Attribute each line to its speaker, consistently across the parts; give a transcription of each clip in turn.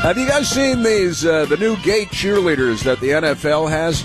Speaker 1: Have you guys seen these the new gay cheerleaders that the NFL has?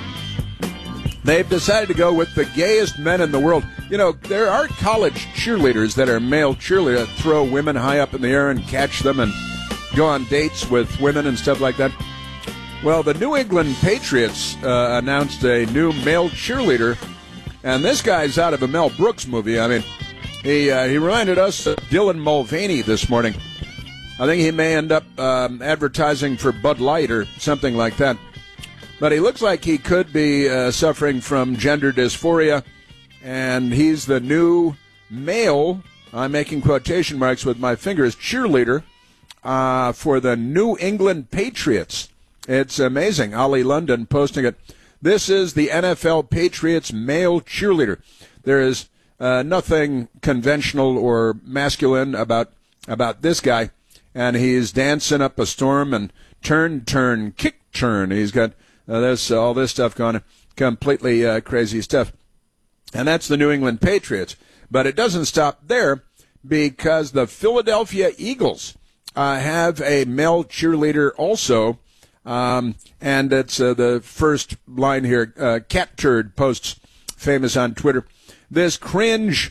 Speaker 1: They've decided to go with the gayest men in the world. You know, there are college cheerleaders that are male cheerleaders that throw women high up in the air and catch them and go on dates with women and stuff like that. Well, the New England Patriots announced a new male cheerleader, and this guy's out of a Mel Brooks movie. I mean, he reminded us of Dylan Mulvaney this morning. I think he may end up advertising for Bud Light or something like that. But he looks like he could be suffering from gender dysphoria, and he's the new male, I'm making quotation marks with my fingers, cheerleader for the New England Patriots. It's amazing. Ollie London posting it. This is the NFL Patriots male cheerleader. There is nothing conventional or masculine about this guy. And he's dancing up a storm and turn, kick, turn. He's got all this stuff going on, completely crazy stuff. And that's the New England Patriots. But it doesn't stop there, because the Philadelphia Eagles have a male cheerleader also. And it's the first line here. Cat Turd posts, famous on Twitter. This cringe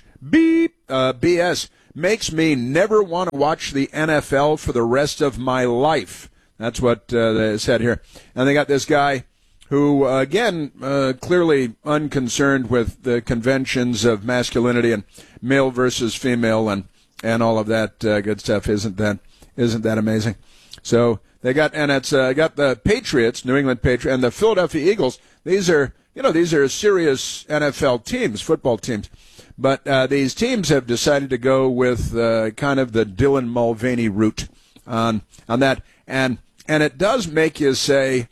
Speaker 1: BS makes me never want to watch the NFL for the rest of my life. That's what they said here. And they got this guy who, again, clearly unconcerned with the conventions of masculinity and male versus female and all of that good stuff. Isn't that amazing? So they got, and it's got the Patriots, New England Patriots, and the Philadelphia Eagles. These are serious NFL teams, football teams. But these teams have decided to go with kind of the Dylan Mulvaney route on that, and it does make you say,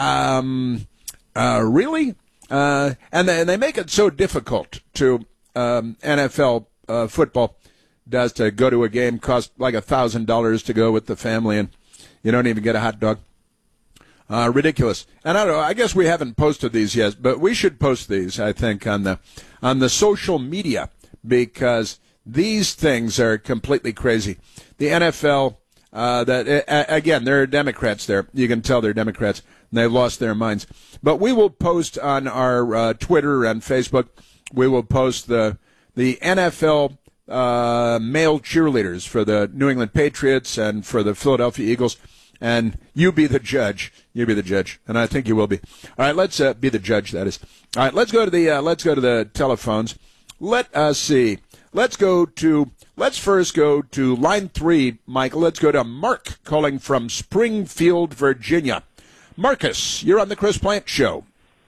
Speaker 1: really? And they make it so difficult to NFL football does to go to a game, cost like $1,000 to go with the family, and you don't even get a hot dog. Ridiculous. And I don't know, I guess we haven't posted these yet, but we should post these, I think, on the social media, because these things are completely crazy. The NFL, again, there are Democrats there. You can tell they're Democrats, and they've lost their minds. But we will post on our Twitter and Facebook, we will post the NFL male cheerleaders for the New England Patriots and for the Philadelphia Eagles. And you be the judge. You be the judge, and I think you will be. All right, let's be the judge. That is. All right, let's go to the telephones. Let us see. Let's first go to line 3, Michael. Let's go to Mark calling from Springfield, Virginia. Marcus, you're on the Chris Plant Show.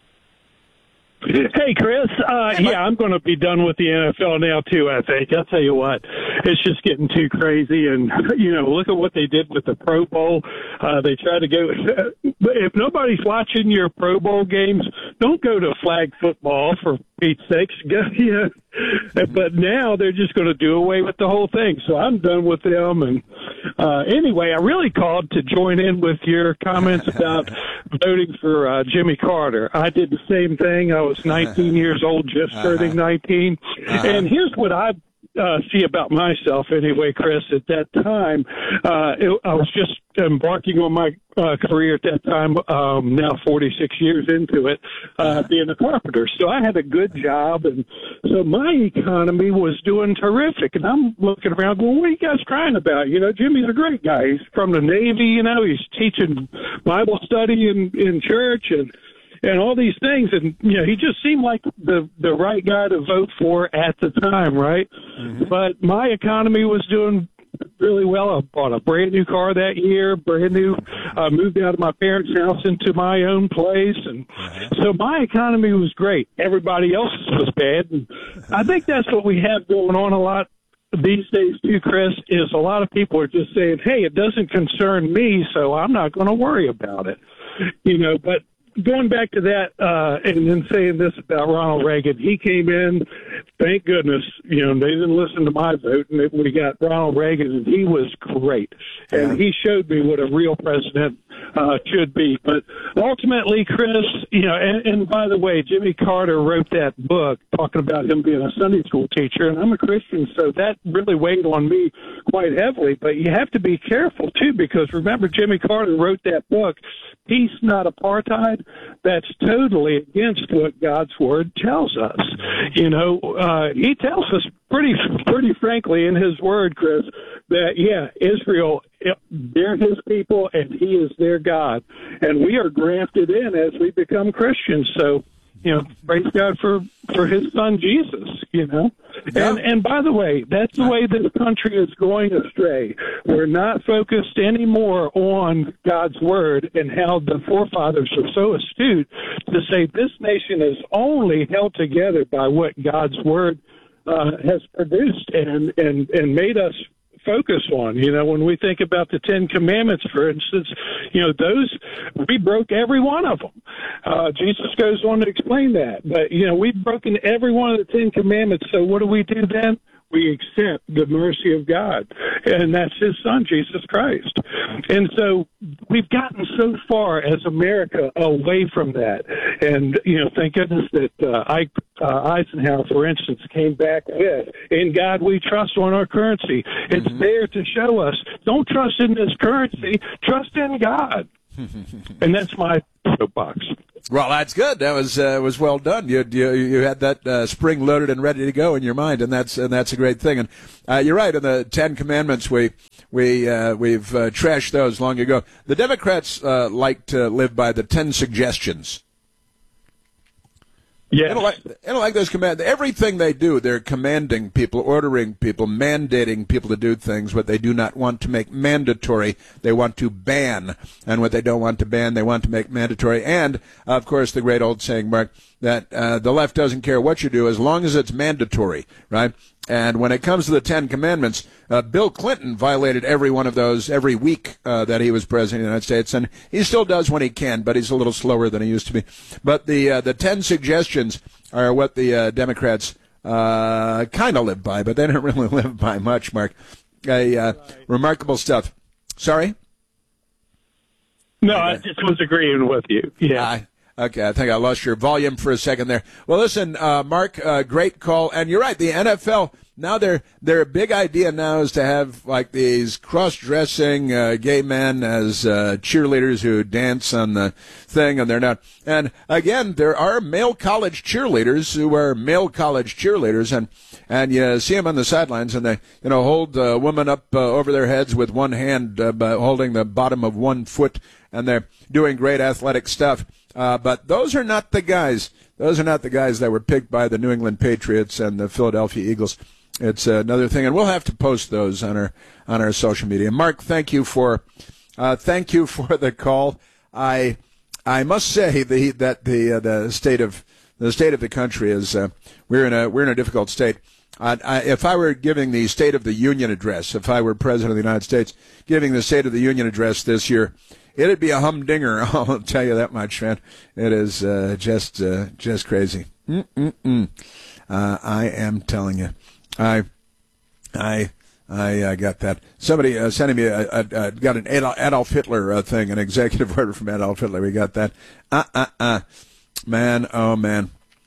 Speaker 2: Hey, Chris. I'm going to be done with the NFL now, too, I think. I'll tell you what, it's just getting too crazy. And, look at what they did with the Pro Bowl. They try to go – if nobody's watching your Pro Bowl games, don't go to flag football, for Pete's sakes. But now they're just going to do away with the whole thing. So I'm done with them. And anyway, I really called to join in with your comments about voting for Jimmy Carter. I did the same thing. I was 19 years old, just turning 19. And here's what I see about myself anyway, Chris. At that time, I was just embarking on my career at that time, now 46 years into it, being a carpenter. So I had a good job, and so my economy was doing terrific. And I'm looking around going, what are you guys crying about? Jimmy's a great guy. He's from the Navy, he's teaching Bible study in church and all these things. And, he just seemed like the right guy to vote for at the time, right? Mm-hmm. But my economy was doing really well. I bought a brand new car that year, brand new, moved out of my parents' house into my own place. And so my economy was great. Everybody else's was bad. And I think that's what we have going on a lot these days too, Chris, is a lot of people are just saying, hey, it doesn't concern me, so I'm not going to worry about it. But going back to that, and then saying this about Ronald Reagan, he came in, thank goodness, they didn't listen to my vote, and we got Ronald Reagan, and he was great. And he showed me what a real president should be. But ultimately, Chris, and by the way, Jimmy Carter wrote that book talking about him being a Sunday school teacher, and I'm a Christian, so that really weighed on me quite heavily. But you have to be careful, too, because remember, Jimmy Carter wrote that book, Peace, Not Apartheid. That's totally against what God's Word tells us. He tells us pretty frankly in his Word, Chris, that, Israel, they're his people and he is their God. And we are grafted in as we become Christians. So, praise God for his son, Jesus,
Speaker 1: Yeah.
Speaker 2: And by the way, that's the way this country is going astray. We're not focused anymore on God's Word and how the forefathers are so astute to say this nation is only held together by what God's Word has produced and made us focus on. When we think about the Ten Commandments, for instance, those, we broke every one of them. Jesus goes on to explain that. But, we've broken every one of the Ten Commandments. So what do we do then? We accept the mercy of God, and that's his son, Jesus Christ. And so we've gotten so far as America away from that. And, thank goodness that Eisenhower, for instance, came back with, in God we trust on our currency. It's there to show us, don't trust in this currency, trust in God. And that's my soapbox.
Speaker 1: Well, that's good. That was well done. You had that spring loaded and ready to go in your mind, and that's a great thing. And you're right. In the Ten Commandments, we've trashed those long ago. The Democrats like to live by the 10 suggestions.
Speaker 2: Yeah,
Speaker 1: I don't like those commands. Everything they do, they're commanding people, ordering people, mandating people to do things. What they do not want to make mandatory, they want to ban. And what they don't want to ban, they want to make mandatory. And, of course, the great old saying, Mark, that the left doesn't care what you do as long as it's mandatory, right? And when it comes to the Ten Commandments, Bill Clinton violated every one of those every week that he was president of the United States, and he still does when he can, but he's a little slower than he used to be. But the 10 suggestions are what the Democrats kind of live by, but they don't really live by much, Mark. Remarkable stuff. Sorry?
Speaker 2: No, I just was agreeing with you. Yeah.
Speaker 1: Okay, I think I lost your volume for a second there. Well, listen, Mark, great call. And you're right, the NFL, now their big idea now is to have like these cross-dressing gay men as cheerleaders who dance on the thing, and they're not. And again, there are male college cheerleaders who are male college cheerleaders, and you see them on the sidelines, and they hold a woman up over their heads with one hand by holding the bottom of one foot, and they're doing great athletic stuff. But those are not the guys. Those are not the guys that were picked by the New England Patriots and the Philadelphia Eagles. It's another thing, and we'll have to post those on our social media. Mark, thank you for the call. I must say that the state of the country is we're in a difficult state. If I were giving the State of the Union address, if I were President of the United States giving the State of the Union address this year, it'd be a humdinger. I'll tell you that much, man. It is just crazy. I am telling you. I got that. Somebody sending me got an Adolf Hitler thing, an executive order from Adolf Hitler. We got that. Man, oh man.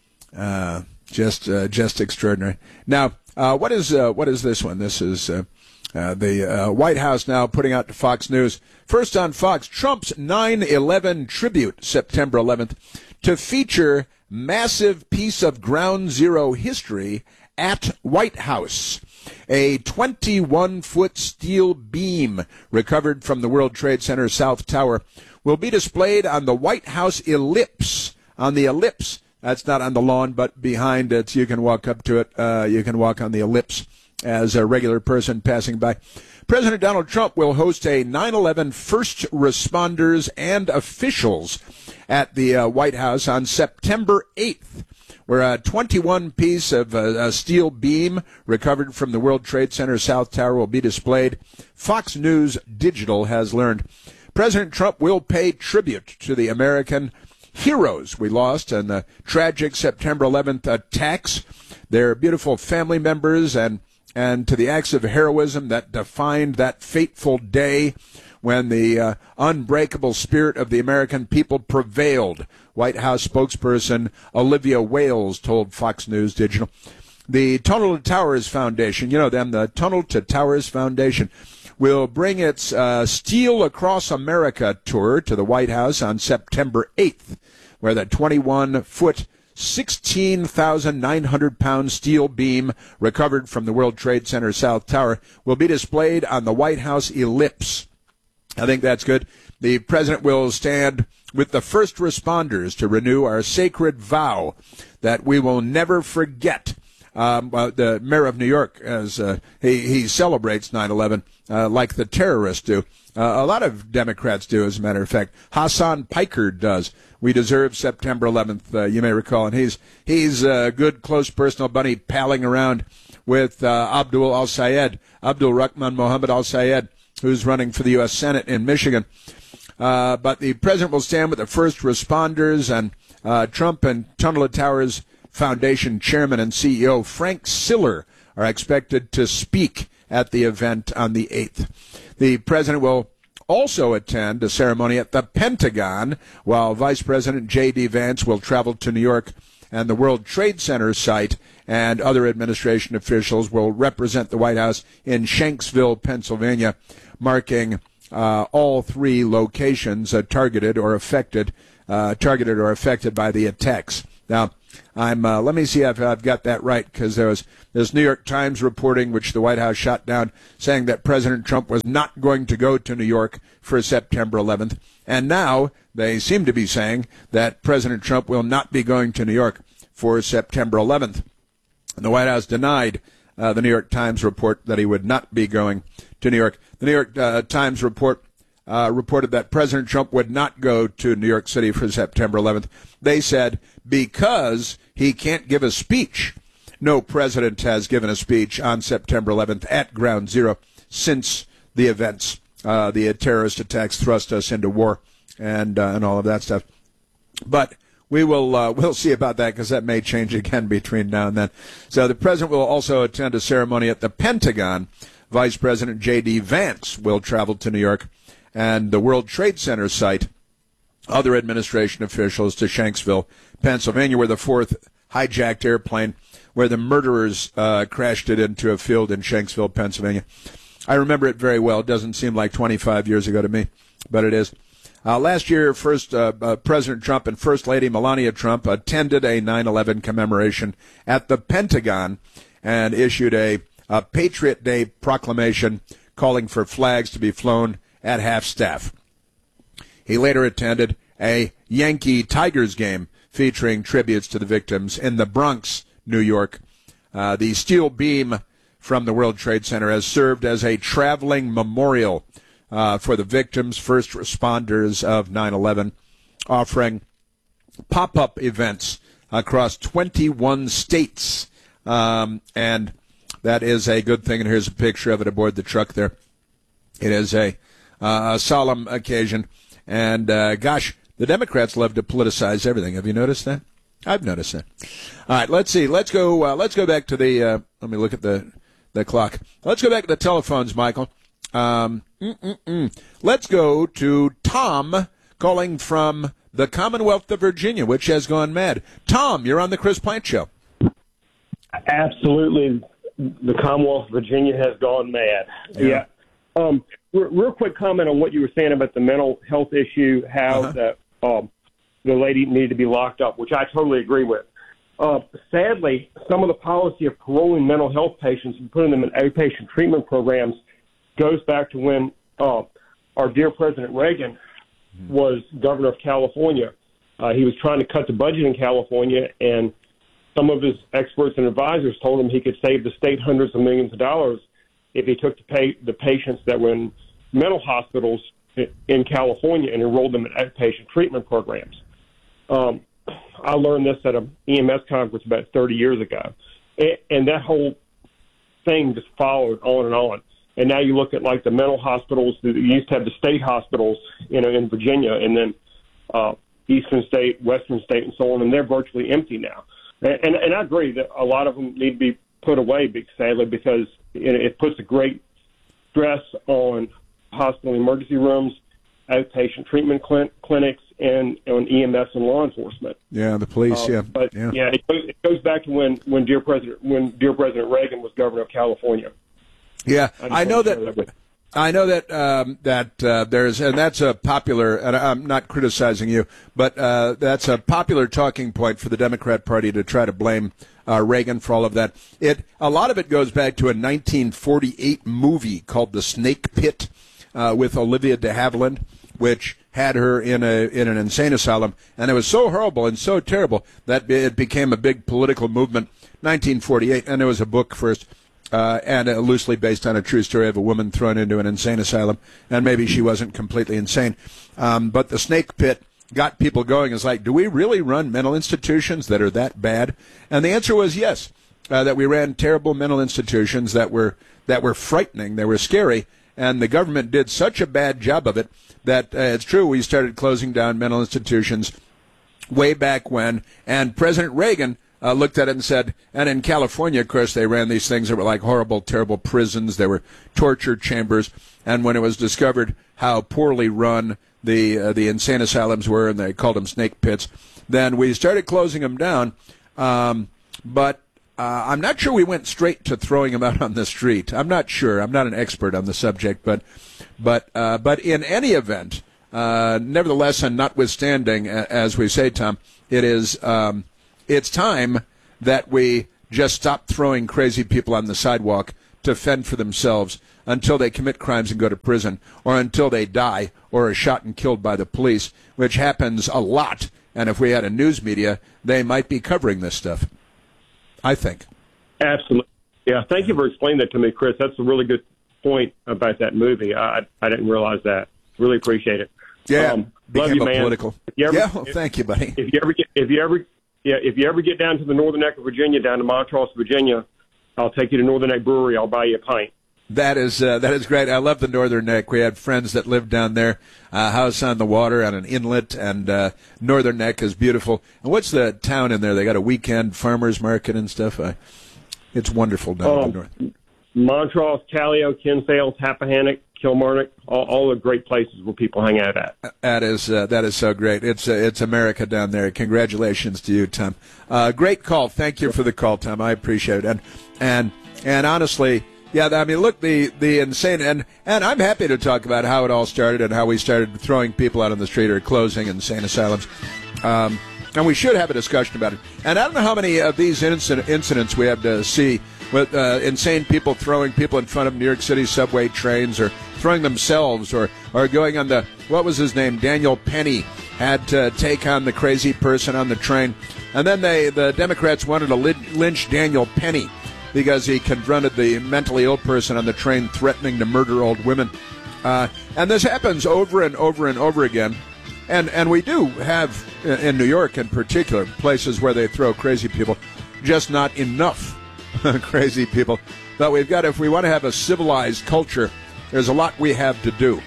Speaker 1: Just extraordinary. Now, what is this one? This is the White House now putting out to Fox News. First on Fox, Trump's 9/11 tribute, September 11th, to feature massive piece of ground zero history at White House. A 21-foot steel beam recovered from the World Trade Center South Tower will be displayed on the White House ellipse. On the ellipse. That's not on the lawn, but behind it. You can walk up to it. You can walk on the ellipse as a regular person passing by. President Donald Trump will host a 9/11 first responders and officials at the White House on September 8th, where a 21-piece of a steel beam recovered from the World Trade Center South Tower will be displayed. Fox News Digital has learned. President Trump will pay tribute to the American heroes we lost in the tragic September 11th attacks, their beautiful family members, and to the acts of heroism that defined that fateful day when the unbreakable spirit of the American people prevailed. White House spokesperson Olivia Wales told Fox News Digital. The Tunnel to Towers Foundation, you know them, the Tunnel to Towers Foundation, will bring its Steel Across America tour to the White House on September 8th, where the 21-foot, 16,900-pound steel beam recovered from the World Trade Center South Tower will be displayed on the White House ellipse. I think that's good. The president will stand with the first responders to renew our sacred vow that we will never forget. The mayor of New York, as he celebrates 9/11 like the terrorists do. A lot of Democrats do, as a matter of fact. Hassan Piker does. We deserve September 11th, you may recall. And he's a good, close personal buddy palling around with Abdul Rahman Mohammed al-Sayed, who's running for the U.S. Senate in Michigan. But the president will stand with the first responders, and Trump and Tunnel to Towers Foundation Chairman and CEO Frank Siller are expected to speak at the event on the 8th. The president will also attend a ceremony at the Pentagon, while Vice President J.D. Vance will travel to New York and the World Trade Center site, and other administration officials will represent the White House in Shanksville, Pennsylvania, marking all three locations targeted or affected by the attacks. Now, let me see if I've got that right, because there was this New York Times reporting, which the White House shot down, saying that President Trump was not going to go to New York for September 11th. And now they seem to be saying that President Trump will not be going to New York for September 11th. And the White House denied the New York Times report that he would not be going to New York. The New York Times report reported that President Trump would not go to New York City for September 11th. They said because he can't give a speech. No president has given a speech on September 11th at Ground Zero since the events, the terrorist attacks thrust us into war and all of that stuff. But we'll see about that, because that may change again between now and then. So the president will also attend a ceremony at the Pentagon. Vice President J.D. Vance will travel to New York and the World Trade Center site. Other administration officials to Shanksville, Pennsylvania, where the fourth hijacked airplane, where the murderers crashed it into a field in Shanksville, Pennsylvania. I remember it very well. It doesn't seem like 25 years ago to me, but it is. Last year, President Trump and First Lady Melania Trump attended a 9/11 commemoration at the Pentagon and issued a Patriot Day proclamation calling for flags to be flown at half-staff. He later attended a Yankee-Tigers game featuring tributes to the victims in the Bronx, New York. The steel beam from the World Trade Center has served as a traveling memorial for the victims, first responders of 9/11, offering pop-up events across 21 states. And that is a good thing. And here's a picture of it aboard the truck there. It is a solemn occasion. And, gosh, the Democrats love to politicize everything. Have you noticed that? I've noticed that. All right, let's see. Let's go back to the, let me look at the clock. Let's go back to the telephones, Michael. Let's go to Tom calling from the Commonwealth of Virginia, which has gone mad. Tom, you're on the Chris Plant Show.
Speaker 3: Absolutely. The Commonwealth of Virginia has gone mad. Yeah. Real quick comment on what you were saying about the mental health issue, how that the lady needed to be locked up, which I totally agree with. Sadly, some of the policy of paroling mental health patients and putting them in outpatient treatment programs goes back to when our dear President Reagan was governor of California. He was trying to cut the budget in California, and some of his experts and advisors told him he could save the state hundreds of millions of dollars if he took the patients that were in mental hospitals in California and enrolled them in outpatient treatment programs. I learned this at an EMS conference about 30 years ago. And that whole thing just followed on and on. And now you look at, like, the mental hospitals. You used to have the state hospitals, in Virginia, and then Eastern State, Western State, and so on, and they're virtually empty now. And I agree that a lot of them need to be put away, sadly, because it puts a great stress on hospital emergency rooms, outpatient treatment clinics, and on EMS and law enforcement.
Speaker 1: Yeah, the police.
Speaker 3: But it goes back to when dear President Reagan was governor of California.
Speaker 1: Yeah, I know that there's, and that's a popular, and I'm not criticizing you, but that's a popular talking point for the Democrat Party to try to blame Reagan for all of that. A lot of it goes back to a 1948 movie called The Snake Pit with Olivia de Havilland, which had her in an insane asylum, and it was so horrible and so terrible that it became a big political movement. 1948, and there was a book first. And loosely based on a true story of a woman thrown into an insane asylum, and maybe she wasn't completely insane. But the Snake Pit got people going. It's like, do we really run mental institutions that are that bad? And the answer was yes, that we ran terrible mental institutions that were frightening, they were scary, and the government did such a bad job of it that it's true we started closing down mental institutions way back when, and President Reagan looked at it and said, and in California, of course, they ran these things that were like horrible, terrible prisons. They were torture chambers. And when it was discovered how poorly run the insane asylums were, and they called them snake pits, then we started closing them down. But I'm not sure we went straight to throwing them out on the street. I'm not sure. I'm not an expert on the subject. But in any event, nevertheless, and notwithstanding, as we say, Tom, it is... it's time that we just stop throwing crazy people on the sidewalk to fend for themselves until they commit crimes and go to prison, or until they die or are shot and killed by the police, which happens a lot. And if we had a news media, they might be covering this stuff, I think.
Speaker 3: Absolutely. Yeah, thank you for explaining that to me, Chris. That's a really good point about that movie. I didn't realize that. Really appreciate it.
Speaker 1: Yeah,
Speaker 3: love you, man.
Speaker 1: Political. Thank you, buddy.
Speaker 3: If you ever get down to the northern neck of Virginia, down to Montrose, Virginia, I'll take you to Northern Neck Brewery. I'll buy you a pint.
Speaker 1: That is great. I love the Northern Neck. We had friends that lived down there, house on the water on an inlet, and Northern Neck is beautiful. And what's the town in there? They got a weekend farmers market and stuff. It's wonderful down in the north.
Speaker 3: Montrose, Callio, Kinsale, Tappahannock, Kilmarnock, all the great places where people hang out at.
Speaker 1: That is so great. It's America down there. Congratulations to you, Tom. Great call. Thank you for the call, Tom. I appreciate it. And honestly, yeah, I mean, look, the insane, and I'm happy to talk about how it all started and how we started throwing people out on the street or closing insane asylums. And we should have a discussion about it. And I don't know how many of these incidents we have to see with insane people throwing people in front of New York City subway trains, or throwing themselves, or going on what was his name? Daniel Penny had to take on the crazy person on the train. And then the Democrats wanted to lynch Daniel Penny because he confronted the mentally ill person on the train threatening to murder old women. And this happens over and over and over again. And we do have, in New York in particular, places where they throw crazy people, just not enough crazy people. But if we want to have a civilized culture, there's a lot we have to do.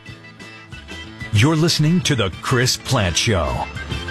Speaker 4: You're listening to The Chris Plante Show.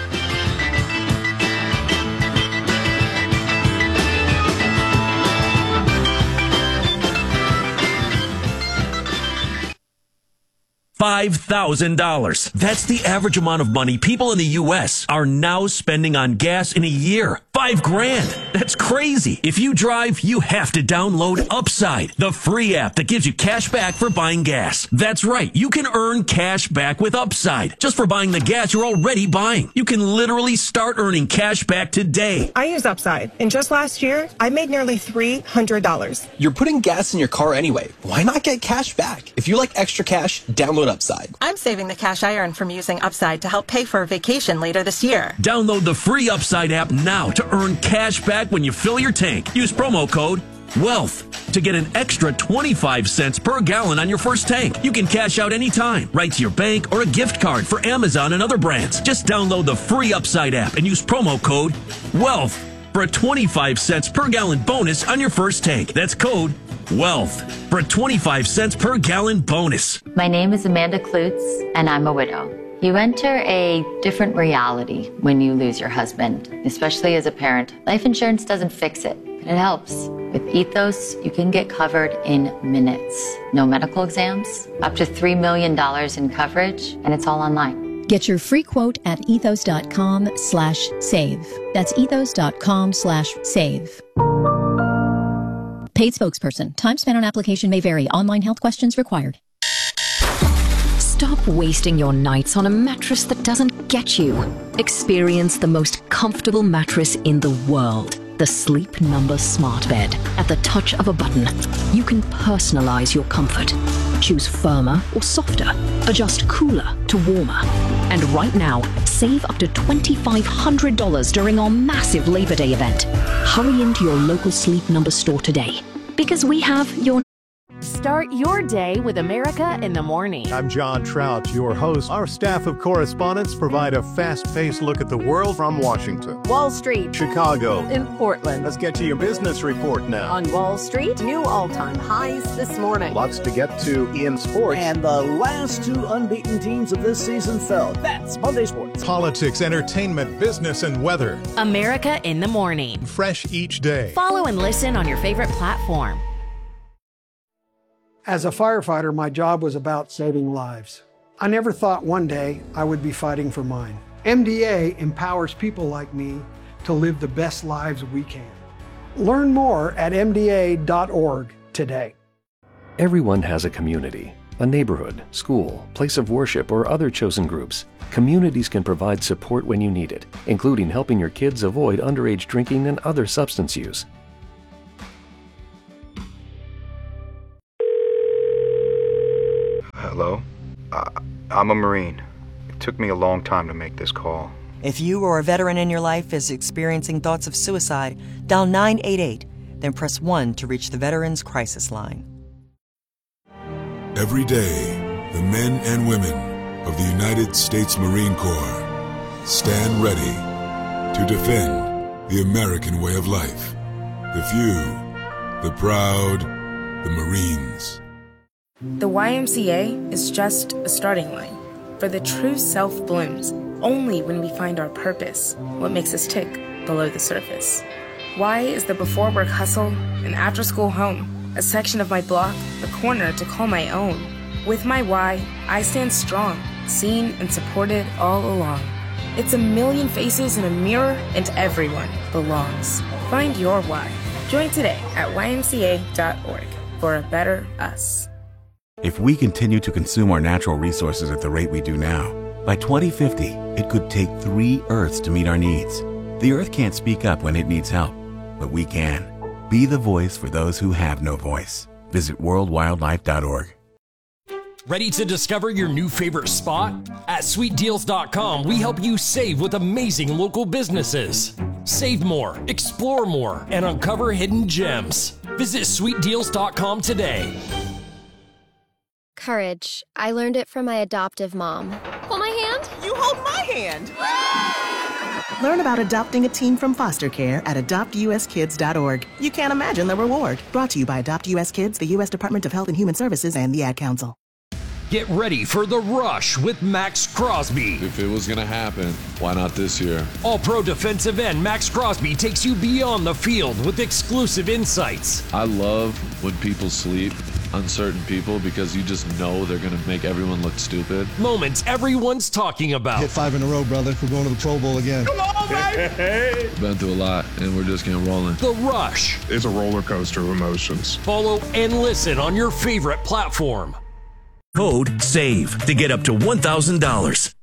Speaker 4: $5,000. That's the average amount of money people in the U.S. are now spending on gas in a year. $5,000. That's crazy. If you drive, you have to download Upside, the free app that gives you cash back for buying gas. That's right. You can earn cash back with Upside just for buying the gas you're already buying. You can literally start earning cash back today.
Speaker 5: I use Upside, and just last year, I made nearly $300.
Speaker 6: You're putting gas in your car anyway. Why not get cash back? If you like extra cash, download Upside.
Speaker 7: I'm saving the cash I earn from using Upside to help pay for a vacation later this year.
Speaker 4: Download the free Upside app now to earn cash back when you fill your tank. Use promo code WEALTH to get an extra 25 cents per gallon on your first tank. You can cash out anytime, right to your bank or a gift card for Amazon and other brands. Just download the free Upside app and use promo code WEALTH for a 25 cents per gallon bonus on your first tank. That's code WEALTH for a 25 cents per gallon bonus.
Speaker 8: My name is Amanda Klutz, and I'm a widow. You enter a different reality when you lose your husband, especially as a parent. Life insurance doesn't fix it, It helps. With Ethos, you can get covered in minutes. No medical exams, up to $3 million in coverage, and it's all online.
Speaker 9: Get your free quote at ethos.com/save. That's ethos.com/save. Paid spokesperson. Time spent on application may vary. Online health questions required.
Speaker 10: Stop wasting your nights on a mattress that doesn't get you. Experience the most comfortable mattress in the world. The Sleep Number Smart Bed. At the touch of a button, you can personalize your comfort. Choose firmer or softer. Adjust cooler to warmer. And right now, save up to $2,500 during our massive Labor Day event. Hurry into your local Sleep Number store today, because we have your...
Speaker 11: Start your day with America in the Morning.
Speaker 12: I'm John Trout, your host. Our staff of correspondents provide a fast-paced look at the world from Washington,
Speaker 11: Wall Street,
Speaker 12: Chicago,
Speaker 11: and Portland.
Speaker 12: Let's get to your business report now.
Speaker 11: On Wall Street, new all-time highs this morning.
Speaker 12: Lots to get to in sports.
Speaker 13: And the last two unbeaten teams of this season fell. That's Monday Sports.
Speaker 12: Politics, entertainment, business, and weather.
Speaker 11: America in the Morning.
Speaker 12: Fresh each day.
Speaker 11: Follow and listen on your favorite platform.
Speaker 14: As a firefighter, my job was about saving lives. I never thought one day I would be fighting for mine. MDA empowers people like me to live the best lives we can. Learn more at MDA.org today.
Speaker 15: Everyone has a community, a neighborhood, school, place of worship, or other chosen groups. Communities can provide support when you need it, including helping your kids avoid underage drinking and other substance use.
Speaker 16: Hello? I'm a Marine. It took me a long time to make this call.
Speaker 17: If you or a veteran in your life is experiencing thoughts of suicide, dial 988, then press 1 to reach the Veterans Crisis Line.
Speaker 18: Every day, the men and women of the United States Marine Corps stand ready to defend the American way of life. The few, the proud, the Marines.
Speaker 19: The YMCA is just a starting line, for the true self blooms only when we find our purpose, what makes us tick below the surface. Y is the before work hustle, an after school home, a section of my block, a corner to call my own. With my Y, I stand strong, seen and supported all along. It's a million faces in a mirror, and everyone belongs. Find your Y. Join today at ymca.org for a better us.
Speaker 20: If we continue to consume our natural resources at the rate we do now, by 2050, it could take 3 Earths to meet our needs. The Earth can't speak up when it needs help, but we can. Be the voice for those who have no voice. Visit worldwildlife.org.
Speaker 21: Ready to discover your new favorite spot? At sweetdeals.com, we help you save with amazing local businesses. Save more, explore more, and uncover hidden gems. Visit sweetdeals.com today.
Speaker 22: Courage. I learned it from my adoptive mom. Hold my hand.
Speaker 23: You hold my hand. Learn about adopting a teen from foster care at adoptuskids.org. You can't imagine the reward. Brought to you by Adopt US Kids, the U.S. Department of Health and Human Services, and the Ad Council.
Speaker 21: Get ready for The Rush with Max Crosby.
Speaker 24: If it was going to happen, why not this year?
Speaker 21: All-pro defensive end Max Crosby takes you beyond the field with exclusive insights.
Speaker 24: I love when people sleep, uncertain people, because you just know they're going to make everyone look stupid.
Speaker 21: Moments everyone's talking about.
Speaker 25: Hit 5 in a row, brother. We're going to the Pro Bowl again.
Speaker 23: Come on, baby!
Speaker 24: Been through a lot, and we're just getting rolling.
Speaker 21: The Rush.
Speaker 26: It's a roller coaster of emotions.
Speaker 21: Follow and listen on your favorite platform.
Speaker 4: Code SAVE to get up to $1,000.